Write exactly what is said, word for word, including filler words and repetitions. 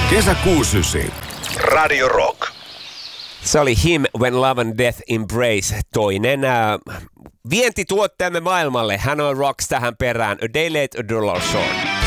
Kesäkuusi yhdeksän. Radio Rock. Se oli Him When Love and Death Embrace, toinen äh, vientituotteemme maailmalle. Hän on Rocks tähän perään. A Day Late, A Dollar Short.